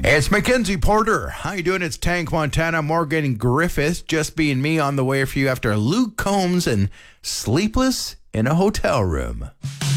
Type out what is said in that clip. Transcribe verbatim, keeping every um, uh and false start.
It's Mackenzie Porter. How you doing? It's Tank Montana, Morgan Griffith, just being me on the way for you after Luke Combs and Sleepless in a Hotel Room.